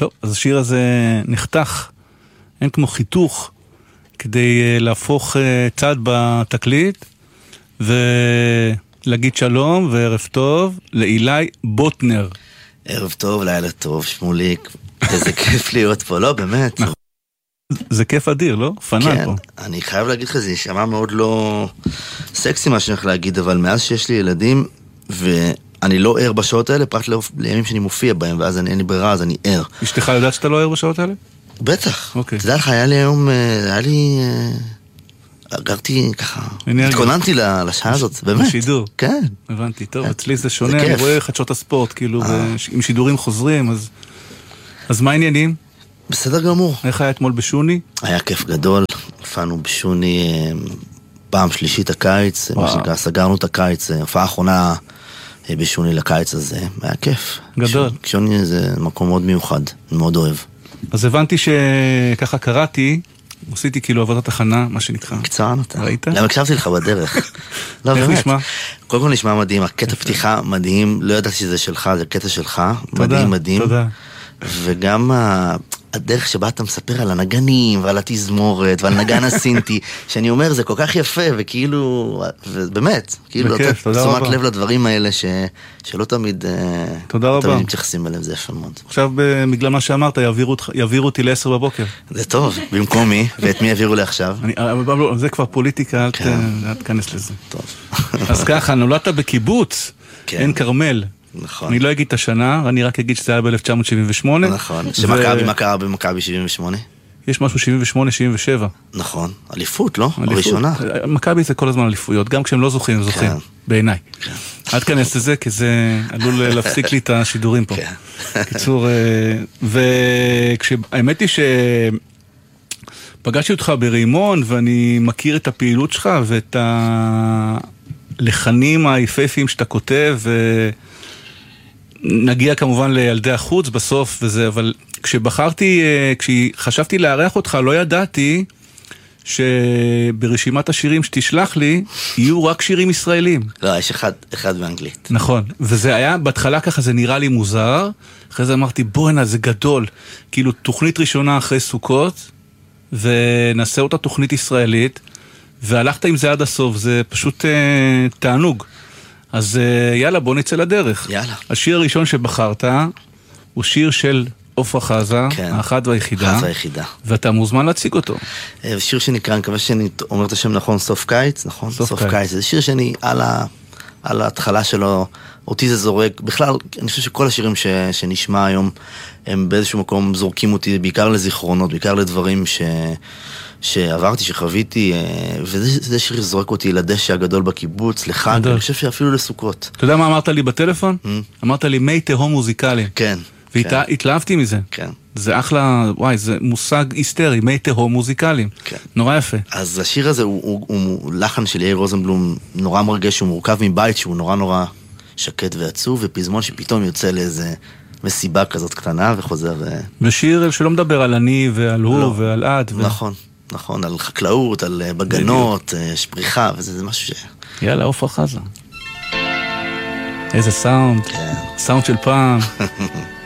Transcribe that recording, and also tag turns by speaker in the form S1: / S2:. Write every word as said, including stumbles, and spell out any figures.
S1: טוב, אז השיר הזה נחתך, אין כמו חיתוך, כדי להפוך צד בתקליט, ולהגיד שלום וערב טוב לאילי בוטנר.
S2: ערב טוב, לילה טוב, שמוליק, איזה כיף להיות פה, לא, באמת.
S1: זה כיף אדיר, לא? פנן פה.
S2: כן, אני חייב להגיד לך, זה נשמע מאוד לא סקסי מה שאני הולך להגיד, אבל מאז שיש לי ילדים, ואני לא ער בשעות האלה, פרט לימים שאני מופיע בהם, ואז אין לי ברירה, אז אני ער.
S1: אשתך יודעת שאתה לא ער בשעות האלה?
S2: בטח.
S1: אוקיי.
S2: תדע לך, היה לי היום, היה לי... אגרתי ככה, התכוננתי לשעה הזאת, באמת.
S1: בשידור.
S2: כן.
S1: הבנתי, טוב, אצלי זה שונה, אני רואה חדשות הספורט, כאילו, עם שידורים חוזרים, אז מה העניינים?
S2: בסדר גמור.
S1: איך היה אתמול בשוני?
S2: היה כיף גדול, הופענו בשוני פעם שלישית הקיץ, מה שנקרא, סגרנו את הקיץ, הופעה האחרונה בשוני לקיץ הזה, היה כיף.
S1: גדול.
S2: שוני זה מקום מאוד מיוחד, אני מאוד אוהב.
S1: אז הבנתי שככה קראתי, עשיתי כאילו עבודת הכנה, מה שנקרא.
S2: קצרן אותה.
S1: ראית?
S2: למה הקשבתי לך בדרך? לא,
S1: איך
S2: באמת.
S1: נשמע?
S2: קודם כל נשמע מדהים, הקטע פתיחה מדהים, לא ידעתי שזה שלך, זה קטע שלך, מדהים מדהים.
S1: תודה.
S2: וגם הדרך שבה אתה מספר על הנגנים ועל התזמורת ועל נגן הסינטי, שאני אומר זה כל כך יפה, וכאילו, ובאמת, כאילו אתה תשומת לב לדברים האלה שלא תמיד מתייחסים אליהם, זה יפה מאוד.
S1: עכשיו בגלל מה שאמרת, יעבירו אותי לעשר בבוקר.
S2: זה טוב, במקומי, ואת מי יעבירו לי עכשיו?
S1: זה כבר פוליטיקה, אל תכנס לזה. אז ככה, נולדת בקיבוץ, אין קרמל.
S2: נכון.
S1: אני לא אגיד את השנה, אני רק אגיד שזה היה ב-אלף תשע מאות שבעים ושמונה.
S2: נכון. שמכבי, מה קרה במכבי שבעים ושמונה?
S1: יש משהו שבעים ושמונה שבעים ושבע.
S2: נכון. אליפות, לא? הראשונה.
S1: מכבי זה כל הזמן אליפויות, גם כשהם לא זוכים, הם זוכים. בעיניי. אל תכנס לזה, כי זה עלול להפסיק לי את השידורים פה. קיצור, והאמת היא שפגשתי אותך ברימון, ואני מכיר את הפעילות שלך, ואת הלחנים היפהפיים שאתה כותב, ו... נגיע כמובן לילדי החוץ בסוף וזה, אבל כשבחרתי, כשחשבתי לארח אותך, לא ידעתי שברשימת השירים שתשלח לי, יהיו רק שירים ישראלים.
S2: לא, יש אחד, אחד באנגלית.
S1: נכון, וזה היה, בהתחלה ככה זה נראה לי מוזר, אחרי זה אמרתי, בואנה, זה גדול. כאילו, תוכנית ראשונה אחרי סוכות, ונעשה אותה תוכנית ישראלית, והלכת עם זה עד הסוף, זה פשוט אה, תענוג. אז יאללה, בוא נצא לדרך.
S2: יאללה.
S1: השיר הראשון שבחרת הוא שיר של עופרה חזה,
S2: כן.
S1: האחת והיחידה.
S2: האחת והיחידה.
S1: ואתה מוזמן להציג אותו.
S2: שיר שנקרא, אני מקווה שאני אומר את השם נכון, סוף קיץ, נכון?
S1: סוף, סוף קיץ. קיץ.
S2: זה שיר שאני על, ה, על ההתחלה שלו, אותי זה זורק. בכלל, אני חושב שכל השירים ש, שנשמע היום, הם באיזשהו מקום זורקים אותי, בעיקר לזיכרונות, בעיקר לדברים ש... שעברתי, שחוויתי, וזה שיר זורק אותי לדשא הגדול בקיבוץ, לחג, אני חושב שאפילו לסוכות.
S1: אתה יודע מה אמרת לי בטלפון? אמרת לי מי תהום מוזיקליים.
S2: כן.
S1: והתלהבתי מזה.
S2: כן.
S1: זה אחלה, וואי, זה מושג היסטרי, מי תהום מוזיקליים.
S2: כן.
S1: נורא יפה.
S2: אז השיר הזה הוא לחן של יאיר רוזנבלום, נורא מרגש, הוא מורכב מבית שהוא נורא נורא שקט ועצוב, ופזמון שפתאום יוצא לאיזה... מסיבה כזאת קטנה וחוזר... ושיר
S1: שלא מדבר על אני ועל הוא ועל את.
S2: נכון. נכון, על חקלאות, על בגנות, שפריחה, וזה משהו ש...
S1: יאללה, עופרה חזה. איזה סאונד.
S2: כן.
S1: סאונד של פעם.